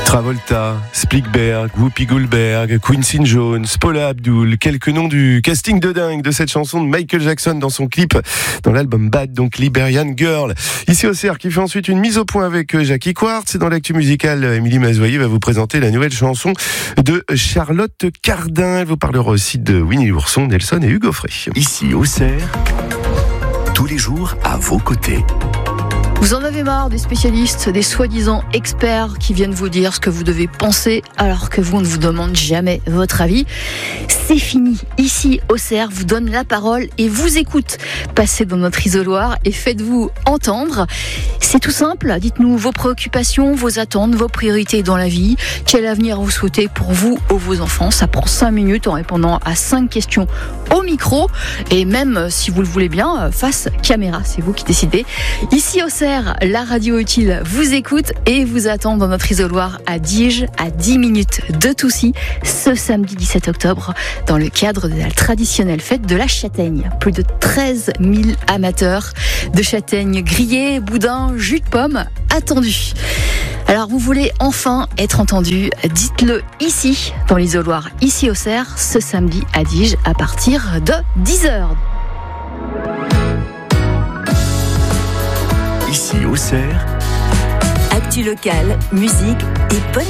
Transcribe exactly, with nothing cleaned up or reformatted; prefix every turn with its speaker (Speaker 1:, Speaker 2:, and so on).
Speaker 1: Travolta, Splikberg, Whoopi Goldberg, Quincy Jones, Paula Abdul, quelques noms du casting de dingue de cette chanson de Michael Jackson dans son clip, dans l'album Bad, donc Liberian Girl. Ici au C R qui fait ensuite une mise au point avec Jackie Quartz. Et dans l'actu musicale, Émilie Mazoyer va vous présenter la nouvelle chanson de Charlotte Cardin. Elle vous parlera aussi de Winnie l'ourson, Nelson et Hugo Frey.
Speaker 2: Ici au C R, tous les jours à vos côtés.
Speaker 3: Vous en avez marre des spécialistes, des soi-disant experts qui viennent vous dire ce que vous devez penser alors que vous ne vous demandez jamais votre avis. C'est fini. Ici, O C R vous donne la parole et vous écoute. Passez dans notre isoloir et faites-vous entendre. C'est tout simple. Dites-nous vos préoccupations, vos attentes, vos priorités dans la vie. Quel avenir vous souhaitez pour vous ou vos enfants. Ça prend cinq minutes en répondant à cinq questions au micro. Et même, si vous le voulez bien, face caméra. C'est vous qui décidez. Ici, O C R, la radio utile vous écoute et vous attend dans notre isoloir à Diges, à dix minutes de Toussy, ce samedi dix-sept octobre, dans le cadre de la traditionnelle fête de la châtaigne. Plus de treize mille amateurs de châtaignes grillées, boudins, jus de pomme attendus. Alors vous voulez enfin être entendu, dites-le ici, dans l'isoloir, ici au C R, ce samedi à Diges, à partir de dix heures.
Speaker 2: Ici au C R,
Speaker 4: actu locale, musique et bonne